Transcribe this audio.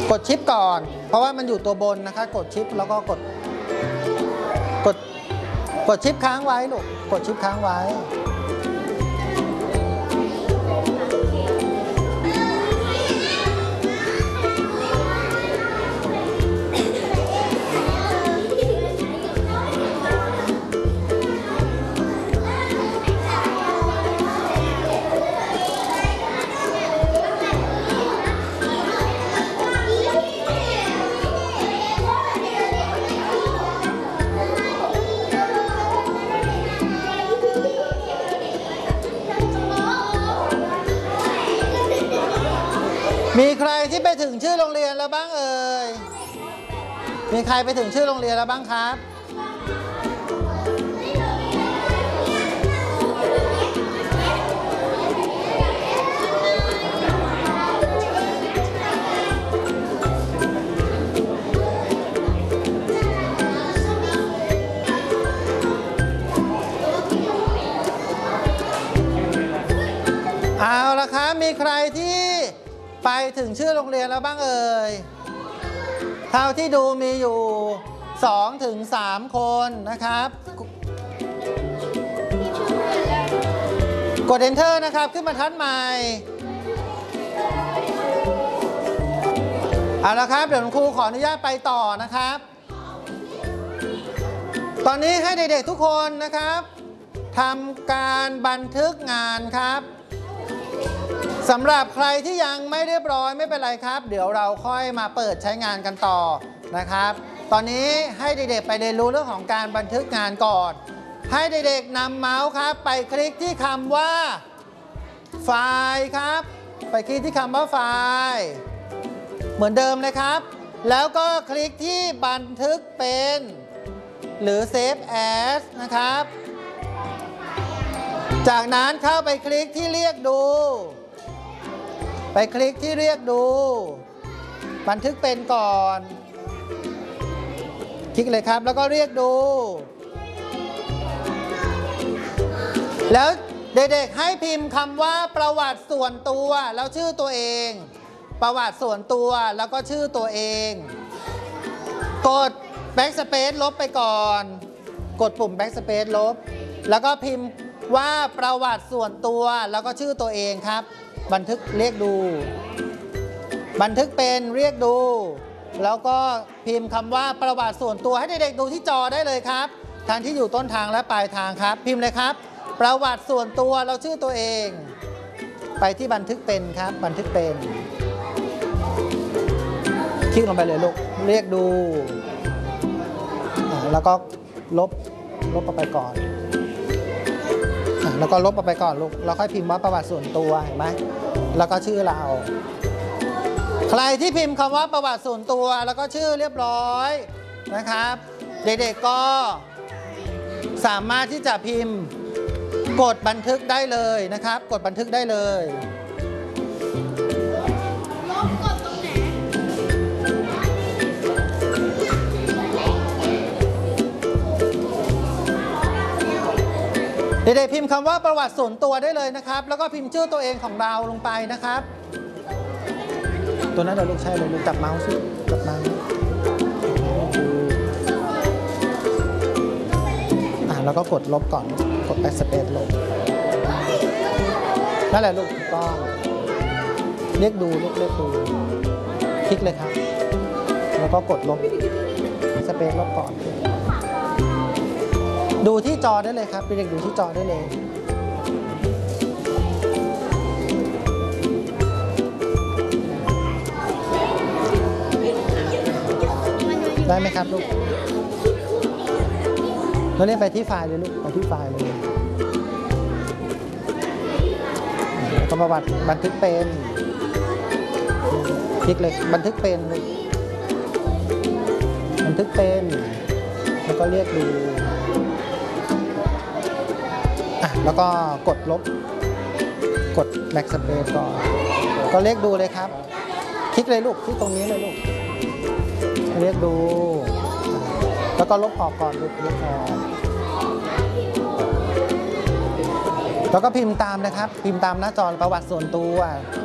กดชิปก่อนเพราะว่ามันอยู่ตัวบนนะคะกดชิปแล้วก็กดชิปค้างไว้ลูกกดชิปค้างไว้มีใครที่ไปถึงชื่อโรงเรียนแล้วบ้างเอ่ยมีใครไปถึงชื่อโรงเรียนแล้วบ้างครับเอาละครับมีใครที่ไปถึงชื่อโรงเรียนแล้วบ้างเอ่ยเท่าที่ดูมีอยู่2 ถึง 3 คนนะครับกด Enter นะครับขึ้นบรรทัดใหม่เอาละครับเดี๋ยวครูขออนุญาตไปต่อนะครับตอนนี้ให้เด็กๆทุกคนนะครับทำการบันทึกงานครับสำหรับใครที่ยังไม่เรียบร้อยไม่เป็นไรครับเดี๋ยวเราค่อยมาเปิดใช้งานกันต่อนะครับตอนนี้ให้เด็กๆไปเรียนรู้เรื่องของการบันทึกงานก่อนให้เด็กๆนำเมาส์ครับไปคลิกที่คำว่าไฟล์ครับไปคลิกที่คำว่าไฟล์เหมือนเดิมเลยครับแล้วก็คลิกที่บันทึกเป็นหรือ Save As นะครับจากนั้นเข้าไปคลิกที่เรียกดูไปคลิกที่เรียกดูบันทึกเป็นก่อนคลิกเลยครับแล้วก็เรียกดูแล้วเด็กๆให้พิมพ์คำว่าประวัติส่วนตัวแล้วชื่อตัวเองประวัติส่วนตัวแล้วก็ชื่อตัวเองกด Backspace ลบไปก่อนกดปุ่ม Backspace ลบแล้วก็พิมพ์ว่าประวัติส่วนตัวแล้วก็ชื่อตัวเองครับบันทึกเรียกดูบันทึกเป็นเรียกดูแล้วก็พิมพ์คำว่าประวัติส่วนตัวให้เด็กๆดูที่จอได้เลยครับทั้งที่อยู่ต้นทางและปลายทางครับพิมพ์เลยครับประวัติส่วนตัวเราชื่อตัวเองไปที่บันทึกเป็นครับบันทึกเป็นคลิกลงไปเลยลูกเรียกดูแล้วก็ลบออกไปก่อนแล้วก็ลบออกไปก่อนลูกแล้วค่อยพิมพ์ว่าประวัติส่วนตัวเห็นไหมแล้วก็ชื่อเราใครที่พิมพ์คำว่าประวัติส่วนตัวแล้วก็ชื่อเรียบร้อยนะครับเด็กๆก็สามารถที่จะพิมพ์กดบันทึกได้เลยนะครับกดบันทึกได้เลยเด็กๆพิมพ์คำว่าประวัติส่วนตัวได้เลยนะครับแล้วก็พิมพ์ชื่อตัวเองของเราลงไปนะครับตัวนั้นเราลูกใช่เลยลูกจับเมาส์สิจับเมาส์แล้วก็กดลบก่อนกด Backspace ลบนั่นแหละลูกถูกต้องเรียกดูลูกเรียกดูคลิกเลยครับแล้วก็กดลบ Backspace ลบก่อนดูที่จอได้เลยครับเด็กๆดูที่จอได้เลยได้ไหมครับลูกเราเล่นไปที่ไฟล์เลยลูกไปที่ไฟล์เลยก็ประวัติบันทึกเป็นคลิกเลยบันทึกเป็นบันทึกเป็นแล้วก็เรียกดูแล้วก็กดลบกด Backspace ก่อนก็เรียกดูเลยครับคลิกเลยลูกที่ตรงนี้เลยลูกเรียกดูแล้วก็ลบออกก่อนลบออกแล้วก็พิมพ์ตามนะครับพิมพ์ตามหน้าจอประวัติส่วนตัว